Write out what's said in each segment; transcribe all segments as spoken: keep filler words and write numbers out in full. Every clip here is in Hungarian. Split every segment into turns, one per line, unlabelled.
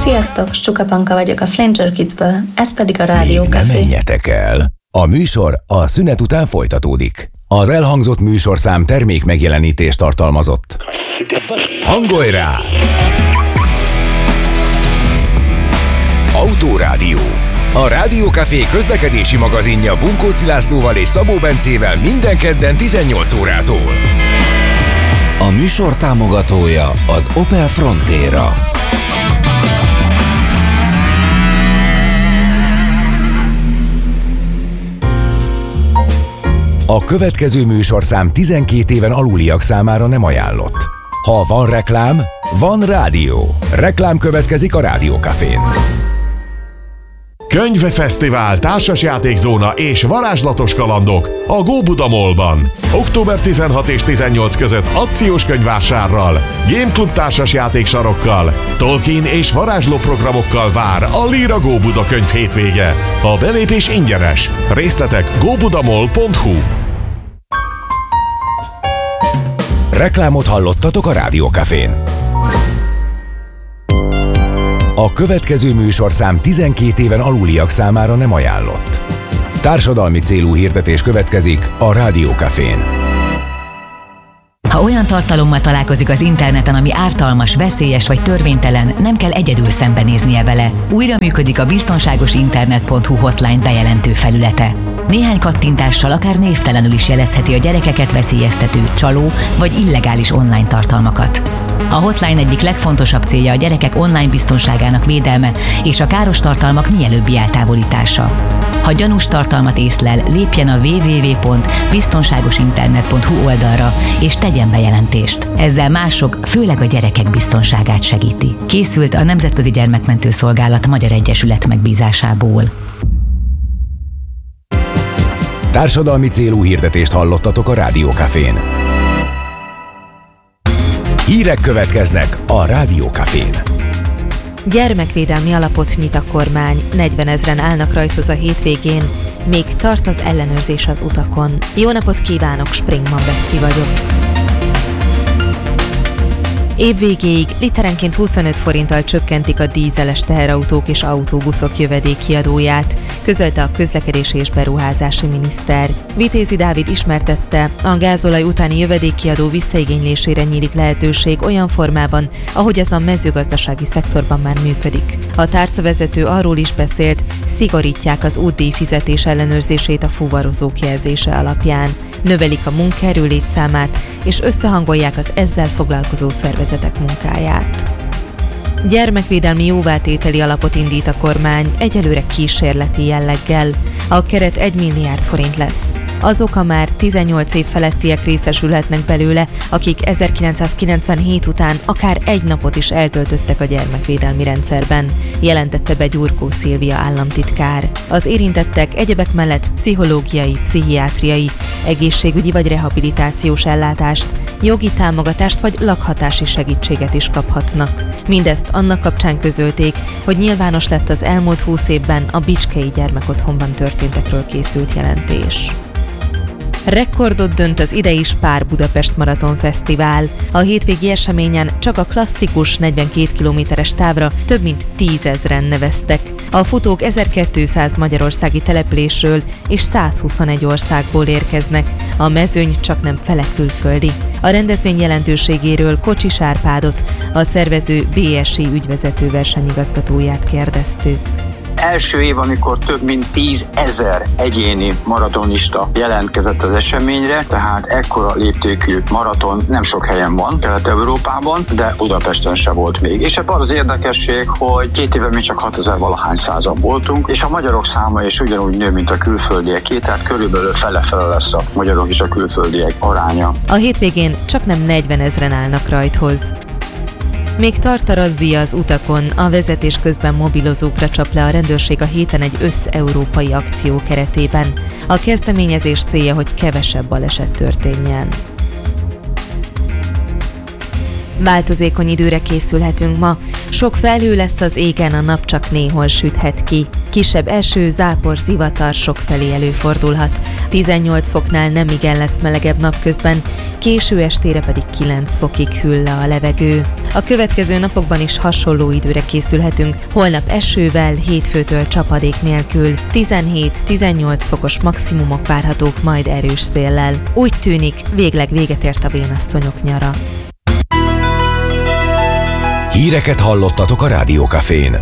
Sziasztok, Csuka Panka vagyok a Flanger Kidsből, ez pedig a Rádió
Még
Café.
ne menjetek el! A műsor a szünet után folytatódik. Az elhangzott műsorszám termék megjelenítést tartalmazott. Hangolj rá! Autorádió. A Rádió Café közlekedési magazinja Bunkóci Lászlóval és Szabó Bencével minden kedden tizennyolc órától.
A műsor támogatója az Opel Frontera.
A következő műsorszám tizenkét éven aluliak számára nem ajánlott. Ha van reklám, van rádió. Reklám következik a Rádió Cafén.
Könyvfesztivál, társasjátékzóna és varázslatos kalandok a Go Buda Mallban. október tizenhat és tizennyolc között akciós könyvvásárral, Game Club társasjátéksarokkal, Tolkien és varázsló programokkal vár a Lira Go Buda könyv hétvége. A belépés ingyenes. Részletek go buda mall pont hu.
Reklámot hallottatok a Rádió Cafén. A következő műsorszám tizenkét éven aluliak számára nem ajánlott. Társadalmi célú hirdetés következik a Rádió Cafén.
Ha olyan tartalommal találkozik az interneten, ami ártalmas, veszélyes vagy törvénytelen, nem kell egyedül szembenéznie vele. Újra működik a biztonságos internet pont hu hotline bejelentő felülete. Néhány kattintással akár névtelenül is jelezheti a gyerekeket veszélyeztető, csaló vagy illegális online tartalmakat. A hotline egyik legfontosabb célja a gyerekek online biztonságának védelme és a káros tartalmak mielőbbi eltávolítása. Ha gyanús tartalmat észlel, lépjen a double-u double-u double-u pont biztonságos internet pont hu oldalra és tegyen bejelentést. Ezzel mások, főleg a gyerekek biztonságát segíti. Készült a Nemzetközi Gyermekmentő Szolgálat Magyar Egyesület megbízásából.
Társadalmi célú hirdetést hallottatok a Rádió Cafén. Hírek következnek a Rádió Cafén.
Gyermekvédelmi alapot nyit a kormány, negyvenezren állnak rajthoz a hétvégén, még tart az ellenőrzés az utakon. Jó napot kívánok, Springman Betty vagyok. Év végéig literenként huszonöt forinttal csökkentik a dízeles teherautók és autóbuszok jövedékkiadóját, közölte a közlekedési és beruházási miniszter. Vitézi Dávid ismertette, a gázolaj utáni jövedékkiadó visszaigénylésére nyílik lehetőség olyan formában, ahogy ez a mezőgazdasági szektorban már működik. A tárcavezető arról is beszélt, szigorítják az útdíj fizetés ellenőrzését a fuvarozók jelzése alapján, növelik a munkaerő létszámát és összehangolják az ezzel foglalkozó szervezetek munkáját. Gyermekvédelmi jóvátételi alapot indít a kormány, egyelőre kísérleti jelleggel. A keret egy milliárd forint lesz. Azok a már tizennyolc év felettiek részesülhetnek belőle, akik ezerkilencszázkilencvenhét után akár egy napot is eltöltöttek a gyermekvédelmi rendszerben, jelentette be Gyurkó Szilvia államtitkár. Az érintettek egyebek mellett pszichológiai, pszichiátriai, egészségügyi vagy rehabilitációs ellátást, jogi támogatást vagy lakhatási segítséget is kaphatnak. Mindezt annak kapcsán közölték, hogy nyilvános lett az elmúlt húsz évben a Bicskei Gyermekotthonban történtekről készült jelentés. Rekordot dönt az idei Spár Budapest Maraton Fesztivál. A hétvégi eseményen csak a klasszikus negyvenkét kilométeres távra több mint tízezren neveztek. A futók ezerkétszáz magyarországi településről és százhuszonegy országból érkeznek. A mezőny csaknem fele külföldi. A rendezvény jelentőségéről Kocsis Árpádot, a szervező bé es i ügyvezető versenyigazgatóját kérdeztük.
Első év, amikor több mint tízezer egyéni maratonista jelentkezett az eseményre, tehát ekkora léptékű maraton nem sok helyen van Kelet-Európában, de Budapesten se volt még. És ebben az érdekesség, hogy két éve mi csak hatezer valahány százan voltunk, és a magyarok száma is ugyanúgy nő, mint a külföldieké, tehát körülbelül fele-fele lesz a magyarok és a külföldiek aránya.
A hétvégén csaknem negyvenezren állnak rajthoz. Még tart a razzia az utakon, a vezetés közben mobilozókra csap le a rendőrség a héten egy összeurópai akció keretében. A kezdeményezés célja, hogy kevesebb baleset történjen. Változékony időre készülhetünk ma. Sok felhő lesz az égen, a nap csak néhol süthet ki. Kisebb eső, zápor, zivatar sokfelé előfordulhat. tizennyolc foknál nem igen lesz melegebb napközben, késő estére pedig kilenc fokig hűl le a levegő. A következő napokban is hasonló időre készülhetünk. Holnap esővel, hétfőtől csapadék nélkül. tizenhét-tizennyolc fokos maximumok várhatók, majd erős széllel. Úgy tűnik, végleg véget ért a vénasszonyok nyara.
Híreket hallottatok a Rádió Cafén.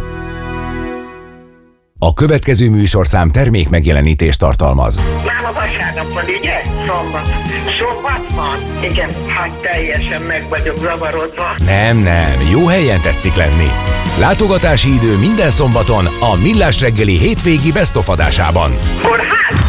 A következő műsorszám termék megjelenítést tartalmaz.
Már a vasárnap van, ugye? Szombat. Szombat van? Igen, hát teljesen meg vagyok zavarodva.
Nem, nem, jó helyen tetszik lenni. Látogatási idő minden szombaton a Millás reggeli hétvégi best of adásában.
Kórház?